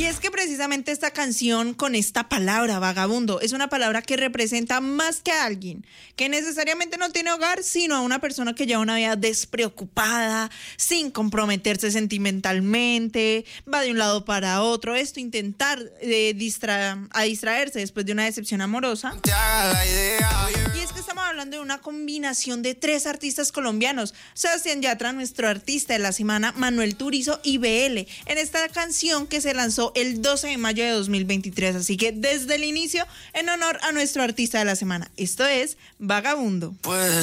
es que precisamente esta canción con esta palabra, vagabundo, es una palabra que representa más que a alguien que necesariamente no tiene hogar, sino a una persona que lleva una vida despreocupada, sin comprometerse sentimentalmente, va de un lado para otro, intentar distraerse después de una decepción amorosa. Y es que estamos hablando de una combinación de 3 artistas colombianos: Sebastián Yatra, nuestro artista de la semana, Manuel Turizo y BL, en esta canción que se lanzó el 12 de mayo de 2023. Así que desde el inicio, en honor a nuestro artista de la semana. Esto es Vagabundo.